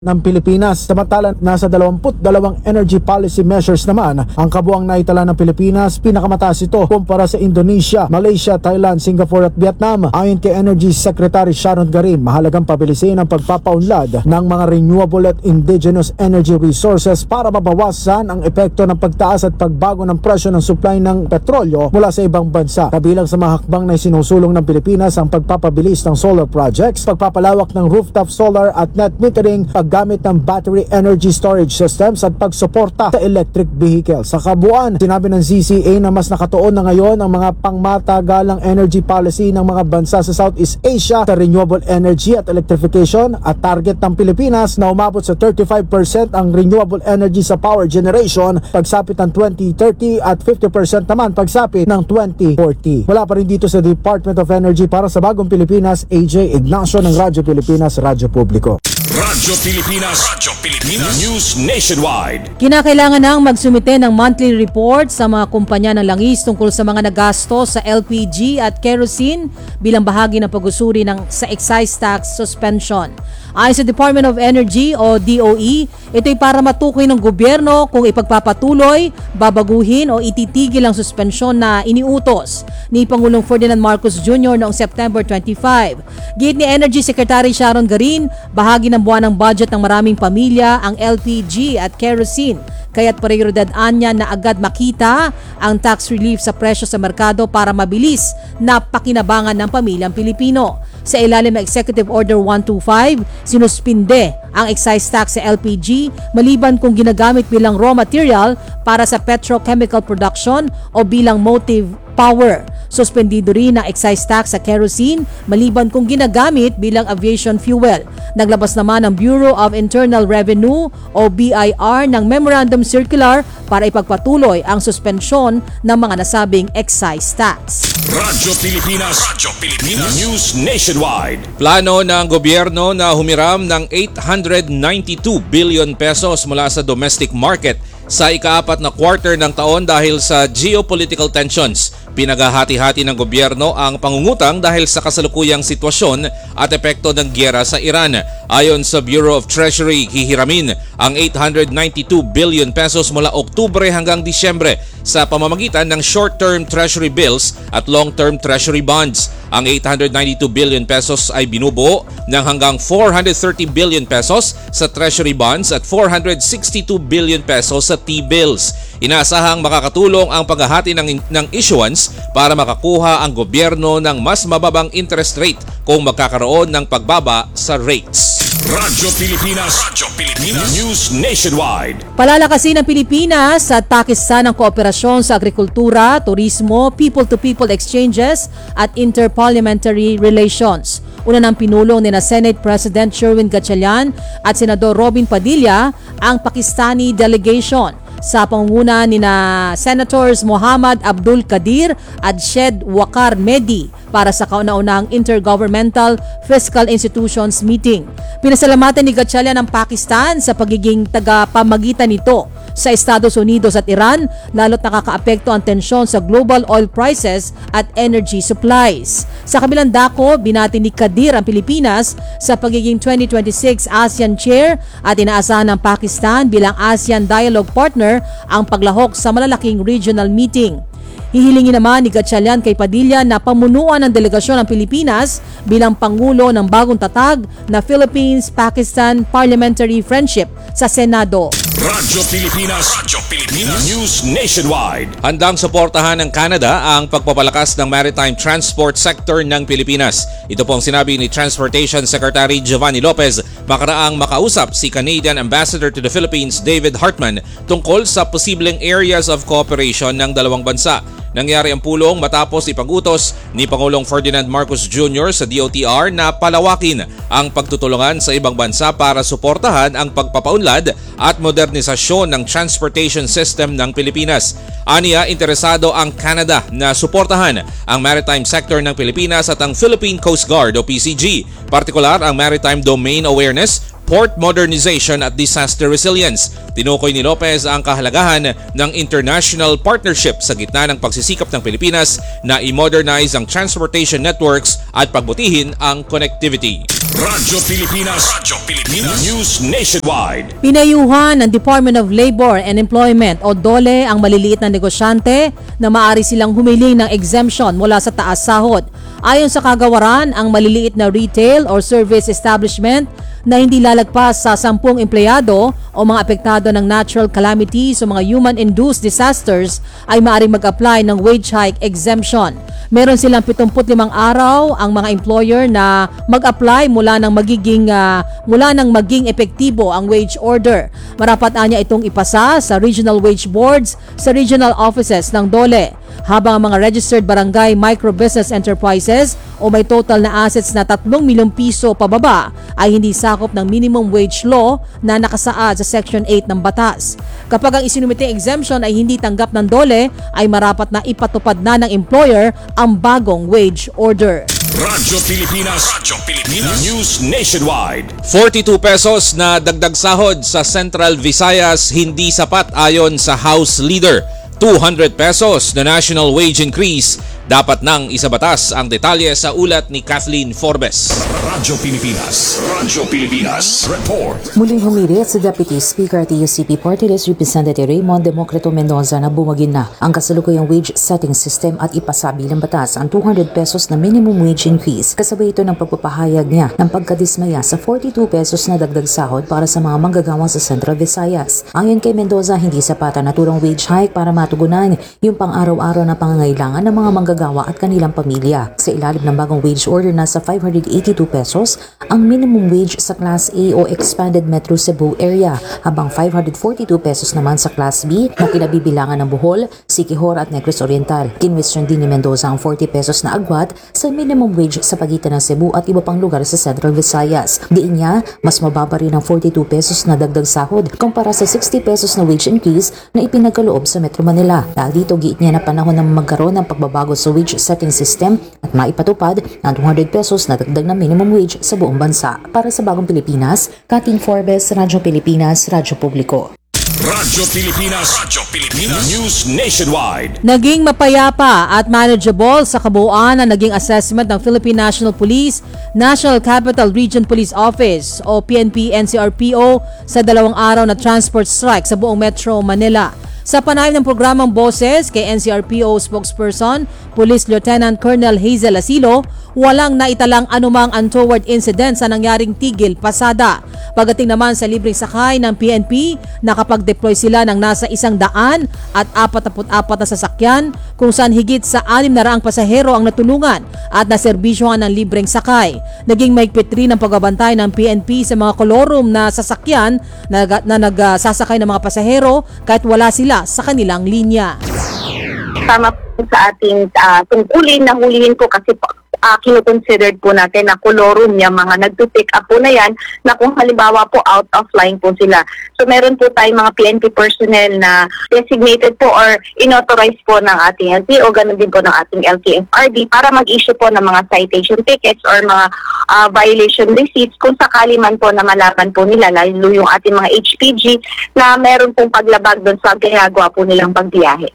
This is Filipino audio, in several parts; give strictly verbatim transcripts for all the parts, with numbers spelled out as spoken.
ng Pilipinas. Samantalang nasa dalawampu't dalawang energy policy measures naman ang kabuang naitala ng Pilipinas. Pinakamataas ito kumpara sa Indonesia, Malaysia, Thailand, Singapore at Vietnam. Ayon kay Energy Secretary Sharon Garin, mahalagang pabilisin ang pagpapaunlad ng mga renewable at indigenous energy resources para mabawasan ang epekto ng pagtaas at pagbago ng presyo ng supply ng petrolyo mula sa ibang bansa. Kabilang sa mga hakbang na sinusulong ng Pilipinas ang pagpapabilis ng solar projects, pagpapalawak ng rooftop solar at net metering, paggamit ng battery energy storage systems at pagsuporta sa electric vehicles. Sa kabuuan, sinabi ng Z C A na mas nakatuon na ngayon ang mga pangmatagalang energy policy ng mga bansa sa Southeast Asia sa renewable energy at electrification, at target ng Pilipinas na umabot sa thirty-five percent ang renewable energy sa power generation pagsapit ng twenty thirty at fifty percent naman pagsapit ng twenty forty. Wala pa rin dito sa Department of Energy. Para sa Bagong Pilipinas, A J Ignacio ng Radyo Pilipinas, Radyo Publiko. Radyo Pilipinas, Radyo Pilipinas, News Nationwide. Kinakailangan nang magsumite ng monthly report sa mga kumpanya ng langis tungkol sa mga nagasto sa L P G at kerosene bilang bahagi ng pag-usuri ng sa excise tax suspension. Ayon sa Department of Energy o D O E, ito'y para matukoy ng gobyerno kung ipagpapatuloy, babaguhin o ititigil ang suspensyon na iniutos ni Pangulong Ferdinand Marcos Junior noong September twenty-five. Giit ni Energy Secretary Sharon Garin, bahagi ng buwan ng budget ng maraming pamilya ang L P G at kerosene. Kaya't prioridadaan niya na agad makita ang tax relief sa presyo sa merkado para mabilis na pakinabangan ng pamilyang Pilipino. Sa ilalim ng Executive Order one twenty-five, sinuspinde ang excise tax sa L P G maliban kung ginagamit bilang raw material para sa petrochemical production o bilang motive power. Suspendido rin ang excise tax sa kerosene maliban kung ginagamit bilang aviation fuel. Naglabas naman ang Bureau of Internal Revenue o B I R ng Memorandum Circular para ipagpatuloy ang suspensyon ng mga nasabing excise tax. Radyo Pilipinas, Radyo Pilipinas, News Nationwide. Plano ng gobyerno na humiram ng eight hundred ninety-two billion pesos mula sa domestic market sa ikaapat na quarter ng taon dahil sa geopolitical tensions. Pinaghahati-hati ng gobyerno ang pangungutang dahil sa kasalukuyang sitwasyon at epekto ng giyera sa Iran. Ayon sa Bureau of Treasury, hihiramin ang eight hundred ninety-two billion pesos mula Oktubre hanggang Disyembre sa pamamagitan ng short-term treasury bills at long-term treasury bonds. Ang eight hundred ninety-two billion pesos ay binubuo ng hanggang four hundred thirty billion pesos sa treasury bonds at four hundred sixty-two billion pesos sa T-bills. Inaasahang makakatulong ang paghahati ng, ng issuance para makakuha ang gobyerno ng mas mababang interest rate kung magkakaroon ng pagbaba sa rates. Radyo Pilipinas, Radyo Pilipinas, News Nationwide. Palalakasin ng Pilipinas at Pakistan ang kooperasyon sa agrikultura, turismo, people-to-people exchanges at interparliamentary relations. Una ng pinulong ni na Senate President Sherwin Gatchalian at Senador Robin Padilla ang Pakistani delegation sa pangunguna ni na Senators Muhammad Abdul Qadir at Shed Waqar Mehdi para sa kauna-unahang Intergovernmental Fiscal Institutions Meeting. Pinasalamatan ni Gatchalian ang Pakistan sa pagiging tagapamagitan nito sa Estados Unidos at Iran, lalo't nakakaapekto ang tensyon sa global oil prices at energy supplies. Sa kabilang dako, binati ni Qadir ang Pilipinas sa pagiging twenty twenty-six ASEAN Chair at inaasahan ng Pakistan bilang ASEAN Dialogue Partner ang paglahok sa malalaking regional meeting. Hihilingin naman ni Gatchalian kay Padilla na pamunuan ng delegasyon ng Pilipinas bilang pangulo ng bagong tatag na Philippines-Pakistan Parliamentary Friendship sa Senado. Radyo Pilipinas, Radyo Pilipinas, News Nationwide. Handang suportahan ng Canada ang pagpapalakas ng maritime transport sector ng Pilipinas. Ito pong sinabi ni Transportation Secretary Giovanni Lopez makaraang makausap si Canadian Ambassador to the Philippines David Hartman tungkol sa posibleng areas of cooperation ng dalawang bansa. Nangyari ang pulong matapos ipag-utos ni Pangulong Ferdinand Marcos Junior sa D O T R na palawakin ang pagtutulungan sa ibang bansa para suportahan ang pagpapaunlad at modernisasyon ng transportation system ng Pilipinas. Aniya, interesado ang Canada na suportahan ang maritime sector ng Pilipinas at ang Philippine Coast Guard o P C G, partikular ang Maritime Domain Awareness, port modernization at disaster resilience. Tinukoy ni Lopez ang kahalagahan ng international partnership sa gitna ng pagsisikap ng Pilipinas na i-modernize ang transportation networks at pagbutihin ang connectivity. Radyo Pilipinas. Radyo Pilipinas. News Nationwide. Pinayuhan ng Department of Labor and Employment o DOLE ang maliliit na negosyante na maaari silang humiling ng exemption mula sa taas sahod. Ayon sa kagawaran, ang maliliit na retail or service establishment na hindi lalagpas sa sampung empleyado o mga apektado ng natural calamities o mga human-induced disasters ay maaaring mag-apply ng wage hike exemption. Meron silang pitungput limang araw ang mga employer na mag-apply mula nang magiging uh, mula nang maging epektibo ang wage order. Marapat anya itong ipasa sa regional wage boards sa regional offices ng DOLE. Habang ang mga registered barangay micro-business enterprises o may total na assets na tatlong milyong piso pababa ay hindi sakop ng minimum wage law na nakasaad sa Section eight ng batas. Kapag ang isinumiteng exemption ay hindi tanggap ng DOLE, ay marapat na ipatupad na ng employer ang bagong wage order. Radyo Pilipinas. Radyo Pilipinas. News Nationwide. forty-two pesos na dagdag sahod sa Central Visayas hindi sapat ayon sa House Leader. two hundred pesos na national wage increase dapat nang isabatas. Ang detalye sa ulat ni Kathleen Forbes. Radyo Pilipinas. Radyo Pilipinas. Report. Muling humirit sa Deputy Speaker at U C P Party List Representative Raymond Democrito Mendoza na bumagin na ang kasalukuyang wage setting system at ipasa bilang batas ang two hundred pesos na minimum wage increase. Kasabay ito ng pagpapahayag niya ng pagkadismaya sa forty-two pesos na dagdag sahod para sa mga manggagawa sa Central Visayas. Ayon kay Mendoza, hindi sapat ang naturang wage hike para matugunan yung pang-araw-araw na pangangailangan ng mga manggagawa at kanilang pamilya. Sa ilalim ng bagong wage order na sa five hundred eighty-two pesos ang minimum wage sa Class A o Expanded Metro Cebu area, habang five hundred forty-two pesos naman sa Class B na kinabibilangan ng Bohol, Siquijor at Negros Oriental. Kinwestiyon din ni Mendoza ang forty pesos na agwat sa minimum wage sa pagitan ng Cebu at iba pang lugar sa Central Visayas. Diin niya, mas mababa rin ang forty-two pesos na dagdag sahod kumpara sa sixty pesos na wage increase na ipinagkaloob sa Metro Manila. Dahil dito, giit niya na panahon na magkaroon ng pagbabago sa wage setting system at maipatupad ang two hundred pesos na dagdag na minimum wage sa buong bansa. Para sa Bagong Pilipinas, Kathleen Forbes, Radyo Pilipinas, Radyo Publiko. Radyo Pilipinas. Radyo Pilipinas. News Nationwide. Naging mapayapa at manageable sa kabuuan ang naging assessment ng Philippine National Police, National Capital Region Police Office o P N P N C R P O sa dalawang araw na transport strike sa buong Metro Manila. Sa panayam ng programang Boses kay N C R P O spokesperson, Police Lieutenant Colonel Hazel Asilo, walang naitalang anumang untoward incident sa nangyaring tigil pasada. Pagdating naman sa libreng sakay ng P N P, nakapag-deploy sila ng nasa isang daan at apat-apat na sasakyan kung saan higit sa anim na raang pasahero ang natulungan at naserbisyohan ng libreng sakay. Naging mahigpit rin ang pagbabantay ng P N P sa mga kolorum na sasakyan na, na nagsasakay ng mga pasahero kahit wala sila sa kanilang linya. Tama po sa ating uh, tungkulin na hulihin ko kasi uh, kinoconsidered po natin na kolorum niya, mga nagtupick up po na yan na kung halimbawa po out of line po sila. So meron po tayong mga P N P personnel na designated po or inauthorize po ng ating L T O, ganun din po ng ating L T F R D para mag-issue po ng mga citation tickets or mga uh, violation receipts kung sakali man po na malaman po nila, lalo yung ating mga H P G na meron pong paglabag doon sa ginagawa po nilang pagbiyahe.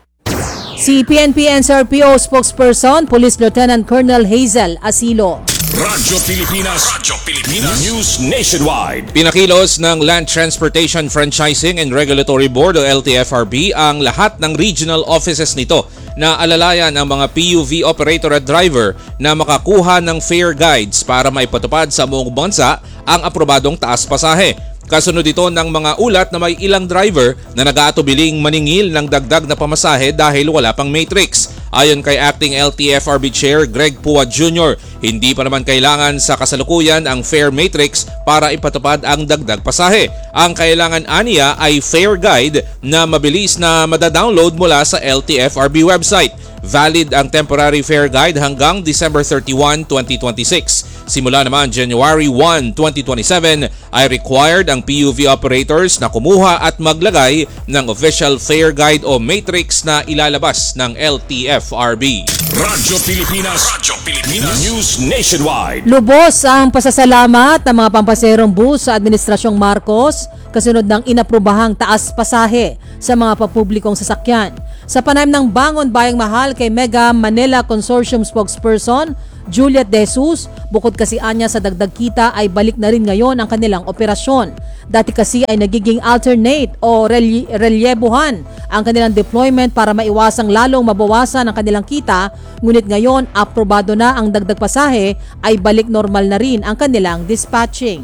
Si P N P N C R P O spokesperson, Police Lieutenant Colonel Hazel Asilo. Radyo Pilipinas. Radyo Pilipinas. News Nationwide. Pinakilos ng Land Transportation Franchising and Regulatory Board o L T F R B ang lahat ng regional offices nito na alalayan ang mga P U V operator at driver na makakuha ng fare guides para maipatupad sa buong bansa ang aprobadong taas pasahe. Kasunod ito ng mga ulat na may ilang driver na nag-aatubiling maningil ng dagdag na pamasahe dahil wala pang matrix. Ayon kay Acting L T F R B Chair Greg Puad Junior, hindi pa naman kailangan sa kasalukuyan ang fare matrix para ipatupad ang dagdag pasahe. Ang kailangan aniya ay fare guide na mabilis na madadownload mula sa L T F R B website. Valid ang temporary fare guide hanggang December thirty-first, twenty twenty-six. Simula naman January first, twenty twenty-seven ay required ang P U V operators na kumuha at maglagay ng official fare guide o matrix na ilalabas ng L T F R B. Radyo Pilipinas. Radyo Pilipinas. News Nationwide. Lubos ang pasasalamat ng mga pampaserong bus sa Administrasyong Marcos kasunod ng inaprubahang taas pasahe sa mga papublikong sasakyan. Sa panayam ng Bangon Bayang Mahal kay Mega Manila Consortium spokesperson Juliet De Jesus, bukod kasi anya sa dagdag kita ay balik na rin ngayon ang kanilang operasyon. Dati kasi ay nagiging alternate o relye- relyebuhan ang kanilang deployment para maiwasang lalong mabawasan ang kanilang kita, ngunit ngayon aprobado na ang dagdag pasahe ay balik normal na rin ang kanilang dispatching.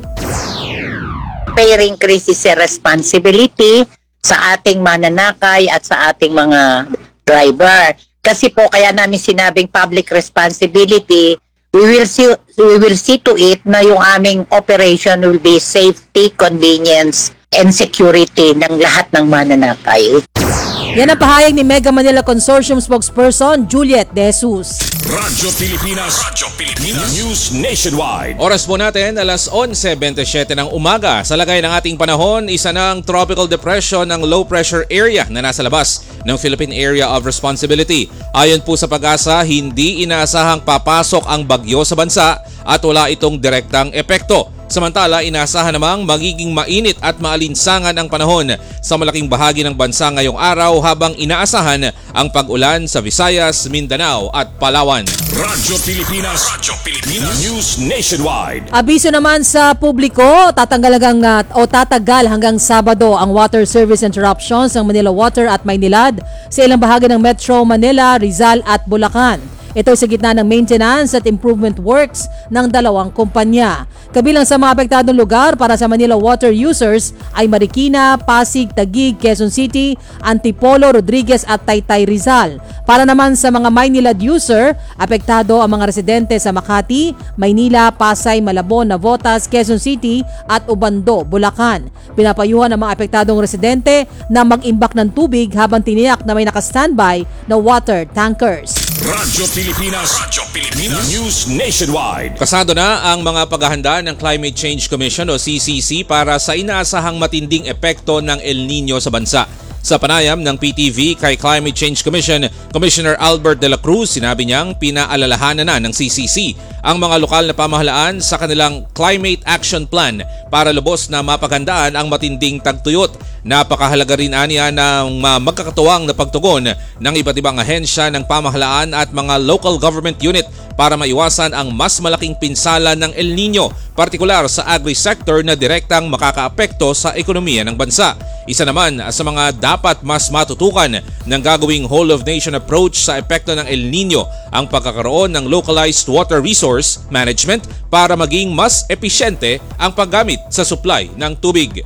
Pairing crisis responsibility sa ating mananakay at sa ating mga driver. Kasi po kaya namin sinabing public responsibility, we will see we will see to it na yung aming operation will be safety, convenience, and security ng lahat ng mananakay. Yan ang pahayag ni Mega Manila Consortium spokesperson Juliet De Jesus. Radyo Pilipinas. Radyo Pilipinas. News Nationwide. Oras po natin, alas onse twenty-seven ng umaga. Sa lagay ng ating panahon, isa ng tropical depression ng low pressure area na nasa labas ng Philippine Area of Responsibility. Ayon po sa Pag-asa, hindi inaasahang papasok ang bagyo sa bansa at wala itong direktang epekto. Samantala, inaasahan namang magiging mainit at maalinsangan ang panahon sa malaking bahagi ng bansa ngayong araw habang inaasahan ang pag-ulan sa Visayas, Mindanao at Palawan. Radyo Pilipinas. Radyo Pilipinas. News Nationwide. Abiso naman sa publiko, tatanggal hanggang, uh, o tatagal hanggang Sabado ang water service interruptions ng Manila Water at Maynilad sa ilang bahagi ng Metro Manila, Rizal at Bulacan. Ito sa gitna ng maintenance at improvement works ng dalawang kumpanya. Kabilang sa mga apektadong lugar para sa Manila water users ay Marikina, Pasig, Taguig, Quezon City, Antipolo, Rodriguez at Taytay, Rizal. Para naman sa mga Maynilad user, apektado ang mga residente sa Makati, Maynila, Pasay, Malabon, Navotas, Quezon City at Ubando, Bulacan. Pinapayuhan ang mga apektadong residente na mag-imbak ng tubig habang tiniyak na may naka-standby na water tankers. Radyo Pilipinas. Radyo Pilipinas. News Nationwide. Kasado na ang mga paghahanda ng Climate Change Commission o C C C para sa inaasahang matinding epekto ng El Nino sa bansa. Sa panayam ng P T V kay Climate Change Commission, Commissioner Albert de la Cruz, sinabi niyang pinaalalahanan na ng C C C ang mga lokal na pamahalaan sa kanilang Climate Action Plan para lubos na mapaghandaan ang matinding tagtuyot. Napakahalaga rin aniya ng magkakatuwang na pagtugon ng iba't ibang ahensya ng pamahalaan at mga local government unit para maiwasan ang mas malaking pinsala ng El Nino, partikular sa agri-sector na direktang makakaapekto sa ekonomiya ng bansa. Isa naman sa mga dapat mas matutukan ng gagawing whole-of-nation approach sa epekto ng El Nino ang pagkakaroon ng localized water resource management para maging mas episyente ang paggamit sa supply ng tubig.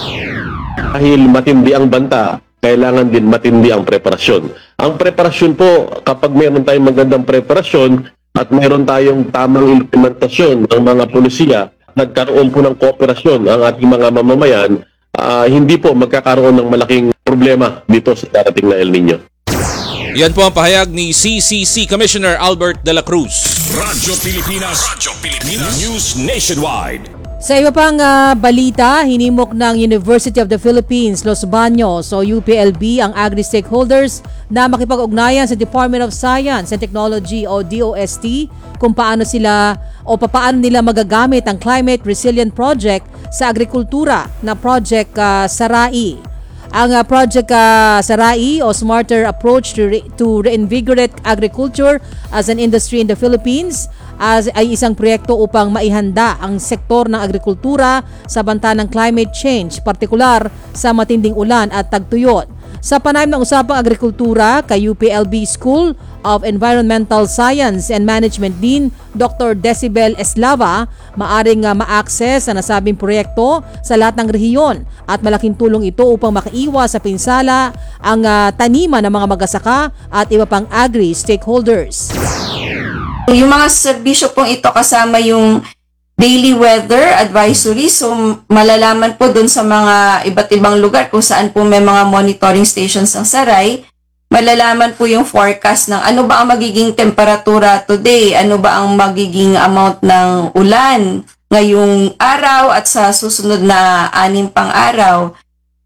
Dahil matindi ang banta, kailangan din matindi ang preparasyon. Ang preparasyon po, kapag mayroon tayong magandang preparasyon at mayroon tayong tamang implementasyon ng mga polisiya, nagkaroon po ng kooperasyon ang ating mga mamamayan, uh, hindi po magkakaroon ng malaking problema dito sa darating na El Nino. Yan po ang pahayag ni C C C Commissioner Albert de la Cruz. Radyo Pilipinas. Radyo Pilipinas. News Nationwide. Sa iba pang uh, balita, hinimok ng University of the Philippines, Los Baños o U P L B ang agri-stakeholders na makipag-ugnayan sa Department of Science and Technology o D O S T kung paano sila o paano nila magagamit ang Climate Resilient Project sa agrikultura na Project uh, Sarai. Ang uh, Project uh, Sarai o Smarter Approach to, re- to Reinvigorate Agriculture as an Industry in the Philippines as ay isang proyekto upang maihanda ang sektor ng agrikultura sa banta ng climate change, partikular sa matinding ulan at tagtuyot. Sa panayam ng usapang agrikultura kay U P L B School of Environmental Science and Management Dean Doctor Decibel Eslava, maaring uh, ma-access ang nasabing proyekto sa lahat ng rehiyon at malaking tulong ito upang makaiwas sa pinsala ang uh, taniman ng mga magsasaka at iba pang agri-stakeholders. Yung mga serbisyo pong ito kasama yung daily weather advisory, so malalaman po dun sa mga iba't ibang lugar kung saan po may mga monitoring stations ang Sarai, malalaman po yung forecast ng ano ba ang magiging temperatura today, ano ba ang magiging amount ng ulan ngayong araw at sa susunod na anim pang araw.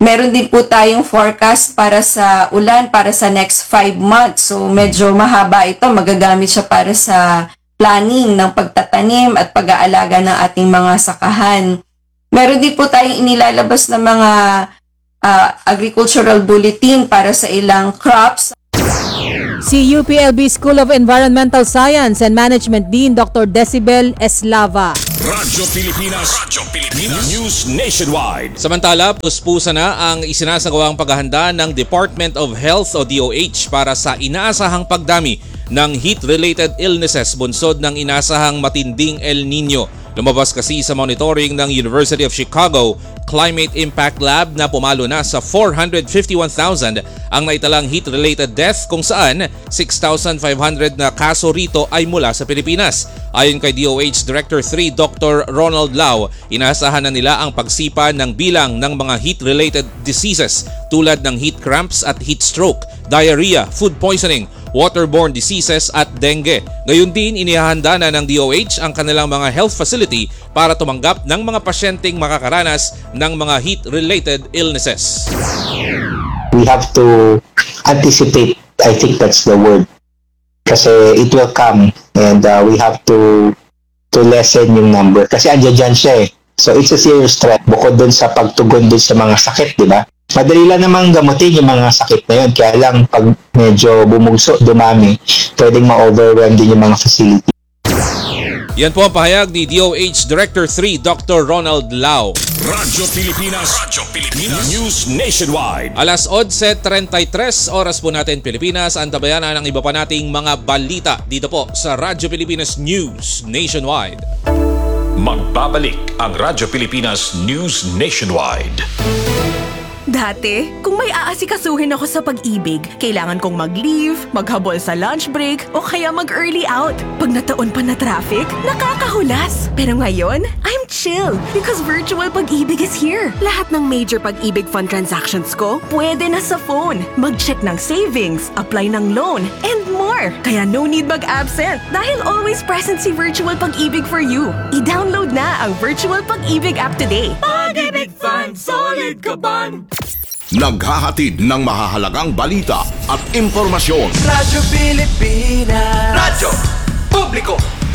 Meron din po tayong forecast para sa ulan para sa next five months. So medyo mahaba ito. Magagamit siya para sa planning ng pagtatanim at pag-aalaga ng ating mga sakahan. Meron din po tayong inilalabas na mga uh, agricultural bulletin para sa ilang crops. Si U P L B School of Environmental Science and Management Dean Doctor Decibel Eslava. Radyo Pilipinas. Radyo Pilipinas. News Nationwide. Samantala, puspusa na ang isinasagawang paghahanda ng Department of Health o D O H para sa inaasahang pagdami ng heat-related illnesses bunsod ng inaasahang matinding El Nino. Lumabas kasi sa monitoring ng University of Chicago Climate Impact Lab na pumalo na sa four hundred fifty-one thousand ang naitalang heat-related death kung saan six thousand five hundred na kaso rito ay mula sa Pilipinas. Ayon kay D O H Director three Doctor Ronald Lau, inaasahan na nila ang pagsipa ng bilang ng mga heat-related diseases tulad ng heat cramps at heat stroke, diarrhea, food poisoning, waterborne diseases at dengue. Gayon din, inihahanda na ng D O H ang kanilang mga health facility para tumanggap ng mga pasyenteng makakaranas ng mga heat-related illnesses. We have to anticipate, I think that's the word. Kasi it will come and uh, we have to to lessen yung number. Kasi andyan dyan siya eh. So it's a serious threat bukod dun sa pagtugon dun sa mga sakit, di ba? Madali lang namang gamutin yung mga sakit na yun. Kaya lang pag medyo bumugso, dumami, pwedeng ma-overwhelm din yung mga facility. Yan po ang pahayag ni D O H Director three Doctor Ronald Lau. Radyo Pilipinas. Radyo Pilipinas. News Nationwide. Alas eleven thirty-three oras po natin Pilipinas. Antabayan na ng iba pa nating mga balita dito po sa Radyo Pilipinas News Nationwide. Magbabalik ang Radyo Pilipinas News Nationwide. Dati, kung may aasikasuhin ako sa pag-ibig, kailangan kong mag-leave, maghabol sa lunch break, o kaya mag-early out. Pag nataon pa na traffic, nakakahulas. Pero ngayon, I'm chill because virtual pag-ibig is here. Lahat ng major pag-ibig fund transactions ko, pwede na sa phone. Mag-check ng savings, apply ng loan, and more. Kaya no need mag-absent dahil always present si virtual pag-ibig for you. I-download na ang virtual pag-ibig app today. Pag-ibig Fund, solid ka ban! Naghahatid ng mahahalagang balita at impormasyon. Radyo Pilipinas. Radyo Publiko.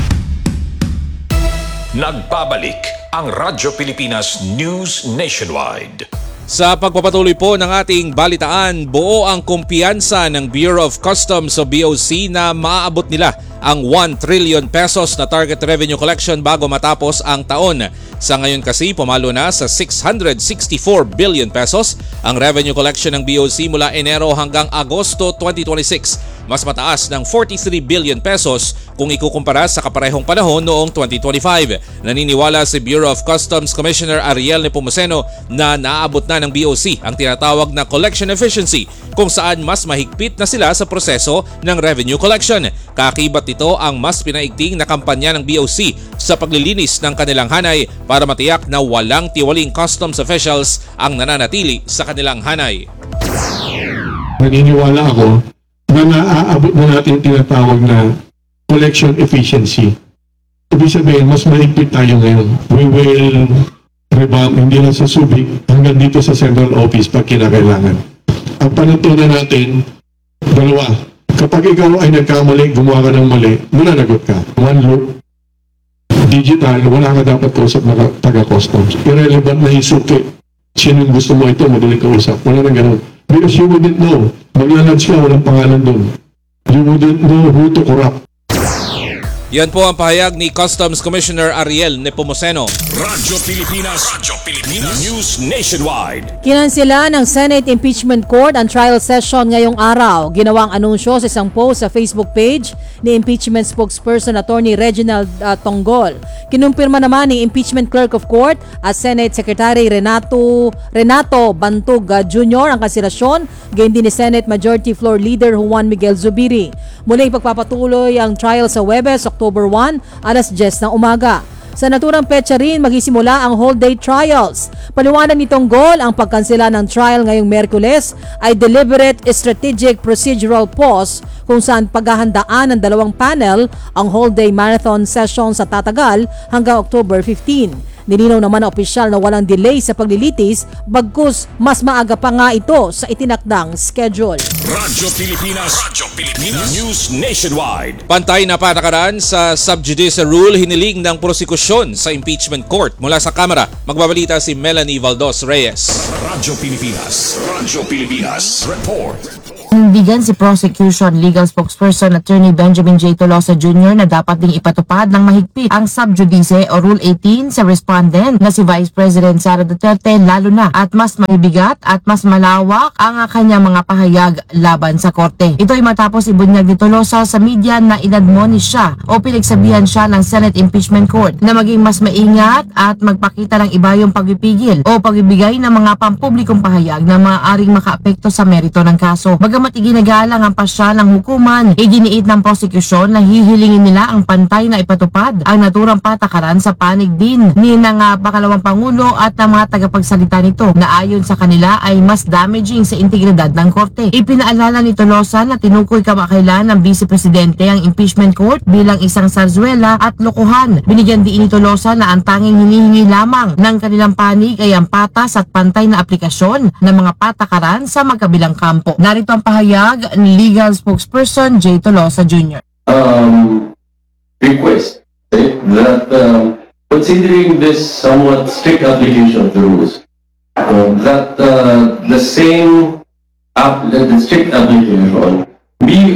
Nagbabalik ang Radyo Pilipinas News Nationwide. Sa pagpapatuloy po ng ating balitaan, buo ang kumpiyansa ng Bureau of Customs o B O C na maaabot nila ang one trillion pesos na target revenue collection bago matapos ang taon. Sa ngayon kasi, pumalo na sa six hundred sixty-four billion pesos ang revenue collection ng B O C mula Enero hanggang Agosto twenty twenty-six. Mas mataas ng forty-three billion pesos kung ikukumpara sa kaparehong panahon noong twenty twenty-five. Naniniwala si Bureau of Customs Commissioner Ariel Nepomuceno na naaabot na ng B O C ang tinatawag na collection efficiency kung saan mas mahigpit na sila sa proseso ng revenue collection. Kakibat nito ang mas pinaigting na kampanya ng B O C sa paglilinis ng kanilang hanay para matiyak na walang tiwaling customs officials ang nananatili sa kanilang hanay. Naniniwala ako na naaabot na natin tinatawag na collection efficiency. Ibig sabihin, mas mahigpit tayo ngayon. We will revamp, hindi lang sa Subic, hanggang dito sa central office pag kinakailangan. Ang panatunan natin, dalawa. Kapag ikaw ay nagkamali, gumawa ka ng mali, mananagot ka. One loop, digital, wala ka dapat kausap na taga-customs. Irrelevant na isuki. Sino gusto mo ito, madaling kausap. Wala na ganun. Because you wouldn't know. Maglalunch ka, walang pangalan doon. You wouldn't know who to corrupt. Yan po ang pahayag ni Customs Commissioner Ariel Nepomuceno. Radyo Pilipinas. Radyo Pilipinas. News Nationwide. Kinansela ng Senate Impeachment Court ang trial session ngayong araw. Ginawang anunsyo sa isang post sa Facebook page ni impeachment spokesperson Attorney Reginald uh, Tonggol. Kinumpirma naman ni Impeachment Clerk of Court at Senate Secretary Renato Renato Bantug uh, Junior ang kanselasyon, gayon din ni Senate Majority Floor Leader Juan Miguel Zubiri. Muling pagpapatuloy ang trial sa Huwebes, October one, alas diyes ng umaga. Sa naturang petsa rin, magsisimula ang whole day trials. Paliwanag ni Tonggol, ang pagkansela ng trial ngayong Merkules ay deliberate strategic procedural pause kung saan paghahandaan ng dalawang panel ang whole day marathon session sa tatagal hanggang October fifteenth. Nilinaw naman na opisyal na walang delay sa paglilitis, bagkus mas maaga pa nga ito sa itinakdang schedule. Radyo Pilipinas, Radyo Pilipinas, News Nationwide. Pantay na patakaran sa sub judice rule hiniling ng prosekusyon sa impeachment court. Mula sa Kamara, magbabalita si Melanie Valdos Reyes. Radyo Pilipinas, Radyo Pilipinas, Report. Bigyan si prosecution legal spokesperson Attorney Benjamin J. Tolosa Junior na dapat ding ipatupad ng mahigpit ang sub judice o Rule eighteen sa respondent na si Vice President Sara Duterte, lalo na at mas mabibigat at mas malawak ang kanyang mga pahayag laban sa korte. Ito ay matapos ibunyag ni Tolosa sa media na inadmonish siya o pinagsabihan siya ng Senate Impeachment Court na maging mas maingat at magpakita ng iba yung pagpipigil o pagbibigay ng mga pampublikong pahayag na maaaring makaapekto sa merito ng kaso. Bagamat iginagalang ang pasya ng hukuman, iginiit ng prosekusyon na hihilingin nila ang pantay na ipatupad ang naturang patakaran sa panig din ni ng uh, pakalawang pangulo at ng mga tagapagsalita nito na ayon sa kanila ay mas damaging sa integridad ng korte. Ipinaalala ni Tolosa na tinukoy kamakailan ng Vice Presidente ang impeachment court bilang isang sarzuela at lokohan. Binigyan din ni Tolosa na ang tanging hinihingi lamang ng kanilang panig ay ang patas at pantay na aplikasyon ng mga patakaran sa magkabilang kampo. Narito ang pahayag ni legal spokesperson J. Tolosa Junior Um, request eh, that um, considering this somewhat strict application of the rules, um, that uh, the same app, the strict application be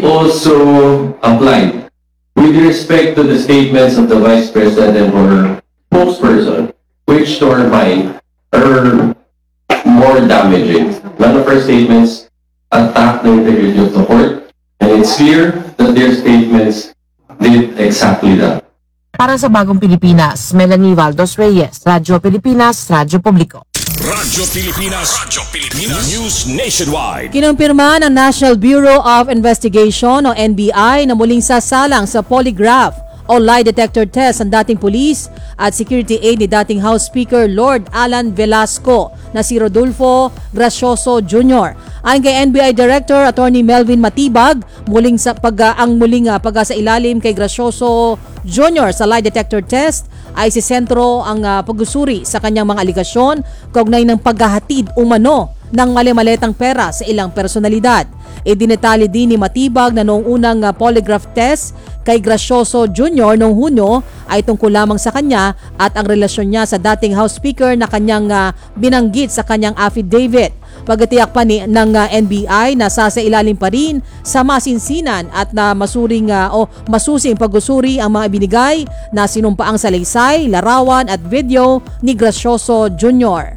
also applied with respect to the statements of the Vice President and her spokesperson, which to our mind are more damaging. None of her statements attack the integrity of the court, and it's clear that their statements did exactly that. Para sa Bagong Pilipinas, Melanie Valdos Reyes, Radyo Pilipinas, Radyo Publiko. Radyo Pilipinas, Radyo Pilipinas, News Nationwide. Kinumpirma ng National Bureau of Investigation o N B I na muling sasalang sa polygraph o lie detector test ang dating pulis at security aide ni dating House Speaker Lord Alan Velasco na si Rodolfo Gracioso Junior Ayon kay N B I Director Attorney Melvin Matibag, muling sa pag ang muling uh, pag sa ilalim kay Gracioso Junior sa lie detector test ay si sentro ang uh, pagusuri sa kanyang mga aligasyon kaugnay ng paghahatid umano ng mali-maletang pera sa ilang personalidad. Idinetali din ni Matibag na noong unang uh, polygraph test kay Gracioso Junior noong Hunyo ay tungkol lamang sa kanya at ang relasyon niya sa dating House Speaker na kanyang uh, binanggit sa kanyang affidavit. Pagkatiyak pa ni, ng uh, N B I na sasailalim pa rin sa masinsinan at na masuring uh, o masusing pagusuri ang mga binigay na sinumpaang salaysay, larawan at video ni Gracioso Junior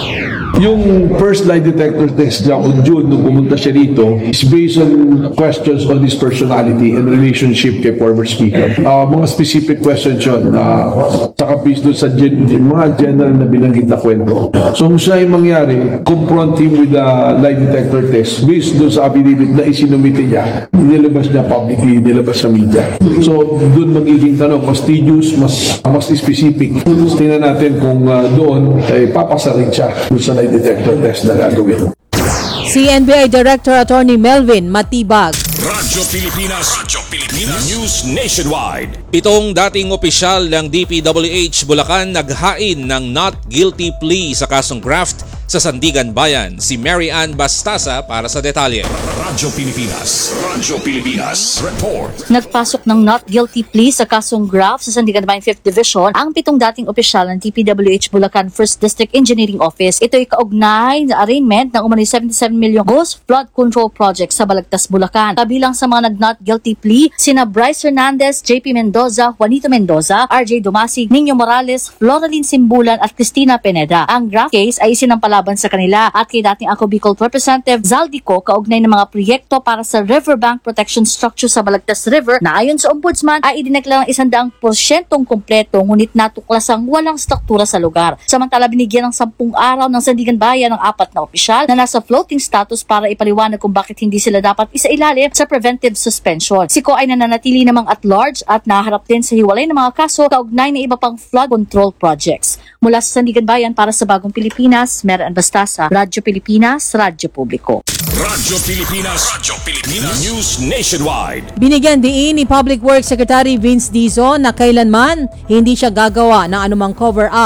Yung first lie detector test niya on June nung pumunta siya rito is based on questions on his personality and relationship kay former speaker. Uh, mga specific questions yun. Uh, saka based doon sa gen- mga general na binanggit na kwento. So kung siya yung mangyari, confront him with the lie detector test based doon sa affidavit na isinumite niya, nilabas niya publicly, nilabas sa media. So doon magiging tanong, mas tedious, mas, mas specific. So, tingnan natin kung uh, doon ay papasa rin siya doon sa lie detector test na gagawin. Si N B I Director Attorney Melvin Matibag. Radyo Pilipinas, Radyo Pilipinas, News Nationwide. Pitong dating opisyal ng D P W H Bulacan naghain ng not guilty plea sa kasong graft sa Sandigan Bayan. Si Mary Ann Bastasa para sa detalye. Radyo Pilipinas, Radyo Pilipinas, Report. Nagpasok ng not guilty plea sa kasong graft sa Sandigan Bayan fifth Division ang pitong dating opisyal ng D P W H Bulacan first District Engineering Office. Ito ay kaugnay na arraignment ng umano'y seventy-seven million Ghost Flood Control Project sa Balagtas, Bulacan. Kabilang sa mga nag-not guilty plea, sina Bryce Hernandez, J P Mendoza, Juanito Mendoza, R J Dumasig, Nino Morales, Floraline Simbulan at Cristina Pineda. Ang graft case ay sinampalaban sa kanila at kay dating Ako Bicol Representative Zaldico kaugnay ng mga proyekto para sa riverbank protection structure sa Balagtas River na ayon sa Ombudsman ay idineklarang isandaang porsyentong kumpleto ngunit natuklasang walang struktura sa lugar. Samantala binigyan ng sampung araw ng Sandigan Bayan ng apat na opisyal na nasa floating status para ipaliwanag kung bakit hindi sila dapat isailalim sa preventive suspension. Si Ko ay nananatili namang at large at naharap din sa hiwalay ng mga kaso kaugnay ng iba pang flood control projects. Mula sa Sandigan Bayan para sa Bagong Pilipinas, Mary Ann Bastasa, Radyo Pilipinas, Radyo Publiko. Radyo Pilipinas, Radyo Pilipinas, News Nationwide. Binigyan diin ni Public Works Secretary Vince Dizon na kailanman hindi siya gagawa ng anumang cover-up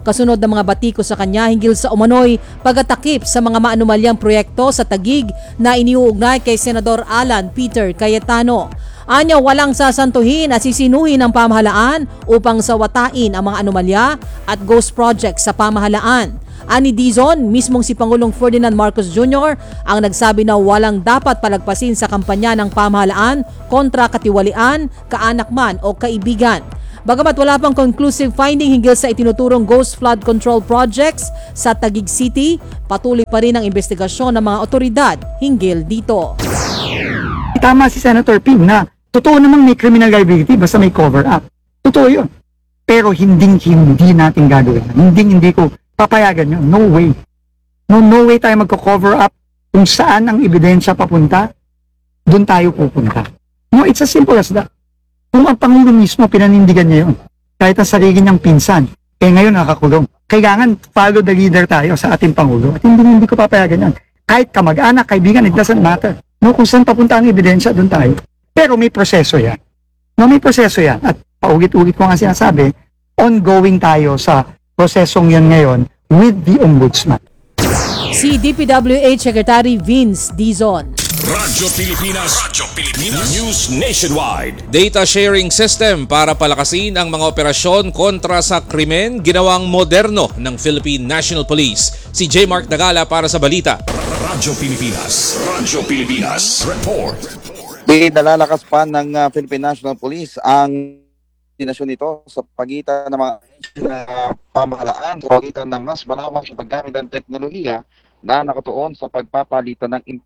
kasunod ng mga batiko sa kanya hinggil sa umano'y pagatakip sa mga maanumalyang proyekto sa Taguig na iniuugnay kay Senador Alan Peter Cayetano. Anya walang sasantuhin at sisinuhin ng pamahalaan upang sawatain ang mga anomalya at ghost projects sa pamahalaan. Ani Dizon, mismong si Pangulong Ferdinand Marcos Junior ang nagsabi na walang dapat palagpasin sa kampanya ng pamahalaan kontra katiwalian, kaanak man o kaibigan. Bagamat wala pang conclusive finding hinggil sa itinuturong ghost flood control projects sa Taguig City, patuloy pa rin ang investigasyon ng mga otoridad hinggil dito. Tama si Senator Ping na totoo namang may criminal liability basta may cover up. Totoo yun. Pero hindi hindi natin gagawin. Hindi hindi ko papayagan yun. No way. No, no way tayo magko-cover up kung saan ang ebidensya papunta, doon tayo pupunta. No, it's as simple as that. Kung ang Pangulo mismo pinanindigan niya yun, kahit ang sarili niyang pinsan, eh ngayon nakakulong. Kailangan follow the leader tayo sa ating Pangulo. At hindi, hindi ko papayagan yan. Kahit kamag-anak, kaibigan, it doesn't matter. No, kung saan papunta ang ebidensya, doon tayo. Pero may proseso yan. No, may proseso yan. At paulit-ulit ko nga sinasabi, ongoing tayo sa prosesong yan ngayon with the Ombudsman. Si D P W H Secretary Vince Dizon. Radyo Pilipinas, Radyo Pilipinas, News Nationwide. Data sharing system para palakasin ang mga operasyon kontra sa krimen ginawang moderno ng Philippine National Police. Si J. Mark Dagala para sa balita. Radyo Pilipinas, Radyo Pilipinas, report. Pinalalakas pa ng uh, Philippine National Police ang dinasyon nito sa pagitan ng mga uh, pamahalaan, sa pagitan ng mas malawak sa paggamit ng teknolohiya na nakatuon sa pagpapalitan ng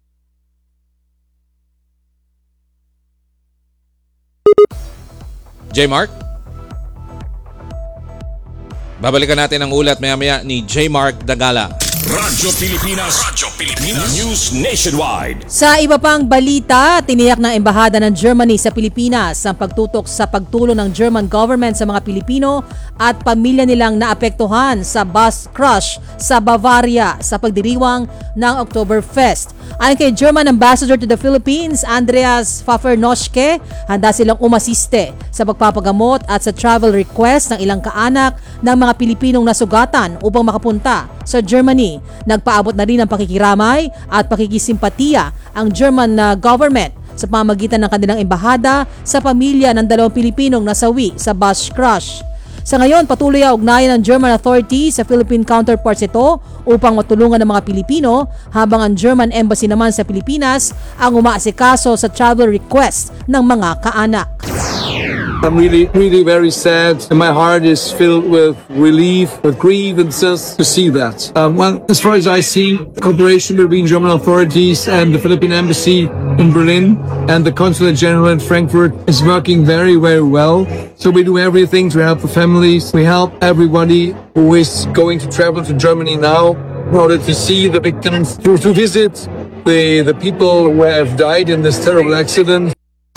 J. Mark? Babalikan natin ang ulat maya-maya ni J. Mark Dagala. Radyo Pilipinas, Radyo Pilipinas, News Nationwide. Sa iba pang balita, tiniyak ng Embahada ng Germany sa Pilipinas ang pagtutok sa pagtulong ng German government sa mga Pilipino at pamilya nilang naapektuhan sa bus crash sa Bavaria sa pagdiriwang ng Oktoberfest. Ayon kay German Ambassador to the Philippines, Andreas Pfaffernoschke, handa silang umasiste sa pagpapagamot at sa travel request ng ilang kaanak ng mga Pilipinong nasugatan upang makapunta sa Germany. Nagpaabot na rin ng pakikiramay at pakikisimpatiya ang German uh, government sa pamagitan ng kanilang embahada sa pamilya ng dalawang Pilipinong nasawi sa bus crash. Sa ngayon, patuloy ang ugnayan ng German authorities sa Philippine counterparts ito upang matulungan ng mga Pilipino, habang ang German Embassy naman sa Pilipinas ang umaasikaso sa travel request ng mga kaanak. I'm really, really very sad, and my heart is filled with relief, with grievances to see that. Um, well, as far as I see, cooperation between German authorities and the Philippine Embassy in Berlin and the Consulate General in Frankfurt is working very, very well. So we do everything to help the families. We help everybody who is going to travel to Germany now in order to see the victims, to, to visit the, the people who have died in this terrible accident.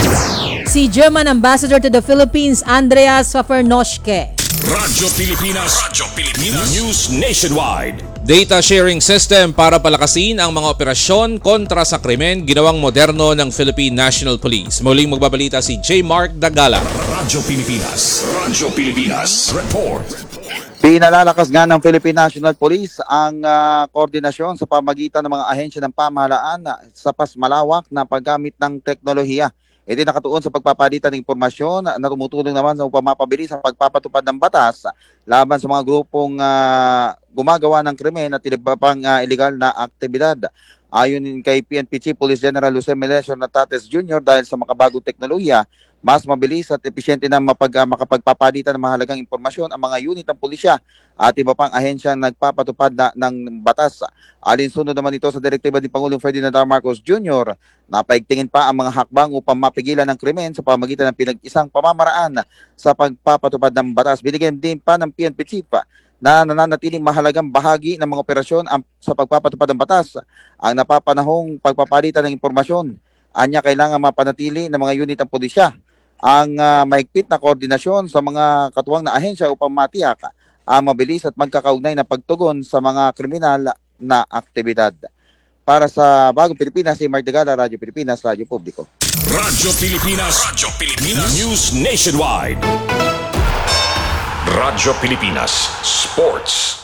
Si German Ambassador to the Philippines, Andreas Pfaffernoschke. Radyo Pilipinas, Radyo Pilipinas, News Nationwide. Data sharing system para palakasin ang mga operasyon kontra sa krimen ginawang moderno ng Philippine National Police. Muling magbabalita si J. Mark Dagala. Radyo Pilipinas, Radyo Pilipinas, report. Pinalalakas nga ng Philippine National Police ang uh, koordinasyon sa pamagitan ng mga ahensya ng pamahalaan sa mas malawak na paggamit ng teknolohiya. Ito nakatuon sa pagpapalitan ng impormasyon na tumutulong naman sa pamapabilis sa pagpapatupad ng batas laban sa mga grupong uh, gumagawa ng krimen at iba pang uh, illegal na aktibidad. Ayon kay P N P Chief Police General Jose Melesio Natates Junior, dahil sa makabagong teknolohiya, mas mabilis at epesyente na mapag, uh, makapagpapalitan ng mahalagang impormasyon ang mga unit ng pulisya at iba pang ahensya nagpapatupad na, ng batas. Alinsunod naman ito sa direktiba ni Pangulong Ferdinand R. Marcos Junior, napaigtingin pa ang mga hakbang upang mapigilan ng krimen sa pamagitan ng pinag-isang pamamaraan sa pagpapatupad ng batas. Binigyan din pa ng P N P Chief na nananatiling mahalagang bahagi ng mga operasyon ang, sa pagpapatupad ng batas ang napapanahong pagpapalitan ng impormasyon. Anya kailangan mapanatili ng mga unit ng pulisya ang uh, mahigpit na koordinasyon sa mga katuwang na ahensya upang matiyak ang mabilis at magkakaugnay na pagtugon sa mga kriminal na aktibidad. Para sa Bagong Pilipinas, si Mark Dagala, Radyo Pilipinas, Radyo Publiko. Radyo Pilipinas, Radyo Pilipinas, News Nationwide. Radyo Pilipinas, Sports.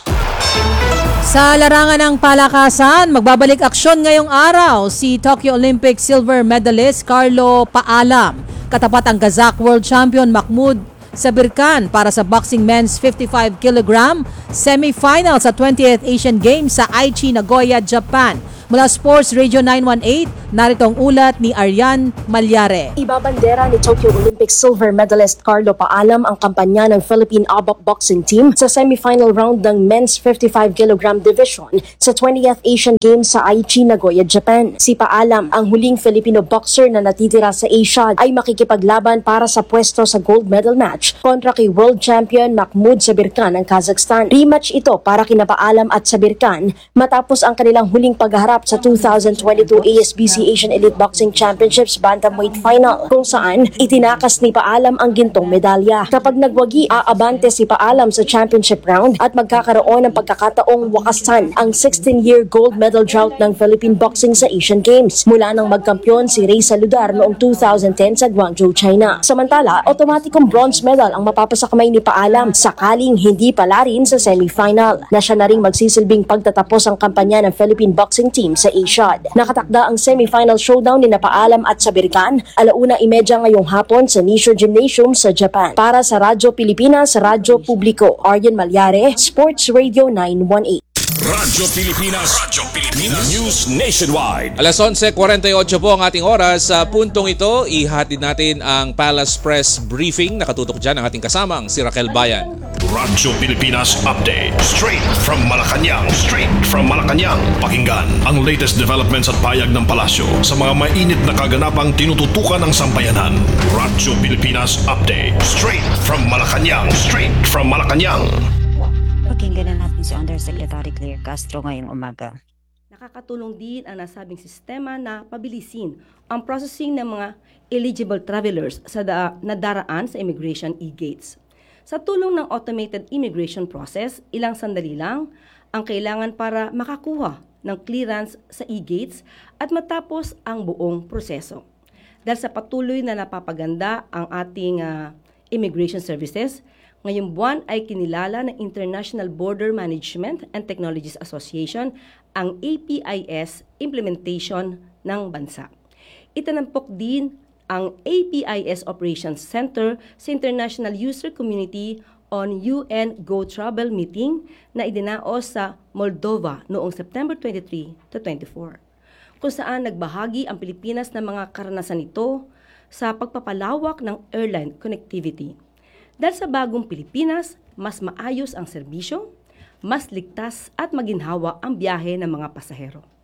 Sa larangan ng palakasan, magbabalik aksyon ngayong araw si Tokyo Olympic silver medalist Carlo Paalam. Katapat ang Kazakh World Champion Mahmoud Sabirkan para sa boxing men's fifty-five kilogram semi-final sa twentieth Asian Games sa Aichi, Nagoya, Japan. Mula Sports Radio nine one eight, narito ang ulat ni Arian Malyare. Ibabandera ni Tokyo Olympic silver medalist Carlo Paalam ang kampanya ng Philippine A B A P boxing team sa semi-final round ng men's fifty-five kilogram division sa twentieth Asian Games sa Aichi, Nagoya, Japan. Si Paalam, ang huling Filipino boxer na natitira sa Asia, ay makikipaglaban para sa pwesto sa gold medal match kontra kay world champion Mahmoud Sabirkan ng Kazakhstan. Rematch ito para kina Paalam at Sabirkan matapos ang kanilang huling pagharap sa two thousand twenty-two A S B C Asian Elite Boxing Championships Bantamweight Final, kung saan itinakas ni Paalam ang gintong medalya. Kapag nagwagi, aabante si Paalam sa championship round at magkakaroon ng pagkakataong wakasan ang sixteen-year gold medal drought ng Philippine boxing sa Asian Games mula nang magkampiyon si Ray Saludar noong two thousand ten sa Guangzhou, China. Samantala, otomatikong bronze medal ang mapapasakamay ni Paalam sakaling hindi pala rin sa semi-final, na siya na ring magsisilbing pagtatapos ang kampanya ng Philippine boxing team sa Asia. Nakatakda ang semi-final showdown ni Paalam at Sabirkan alauna imedya ngayong hapon sa Nisho Gymnasium sa Japan. Para sa Radyo Pilipinas, Radyo Publiko, Arian Malyare, Sports Radio nine one eight. Radyo Pilipinas. Radyo Pilipinas. News Nationwide. Alas eleven forty-eight po ang ating oras. Sa puntong ito, ihatid natin ang Palace Press Briefing. Nakatutok dyan ang ating kasamang si Raquel Bayan. Radyo Pilipinas Update. Straight from Malacanang. Straight from Malacanang. Pakinggan ang latest developments at payag ng palasyo sa mga mainit na kaganapang tinututukan ng sambayanan. Radyo Pilipinas Update. Straight from Malacanang. Straight from Malacanang. Pakinggan na natin si Undersecretary Claire Castro ngayong umaga. Nakakatulong din ang nasabing sistema na pabilisin ang processing ng mga eligible travelers sa da- nadaraan sa immigration e-gates. Sa tulong ng automated immigration process, ilang sandali lang ang kailangan para makakuha ng clearance sa e-gates at matapos ang buong proseso. Dahil sa patuloy na napapaganda ang ating uh, immigration services, ngayong buwan ay kinilala ng International Border Management and Technologies Association ang A P I S implementation ng bansa. Itinampok din ang A P I S Operations Center sa International User Community on U N Go Travel meeting na idinaos sa Moldova noong September twenty-three to twenty-four, kung saan nagbahagi ang Pilipinas ng mga karanasan nito sa pagpapalawak ng airline connectivity. Dahil sa bagong Pilipinas, mas maayos ang serbisyo, mas ligtas at maginhawa ang biyahe ng mga pasahero.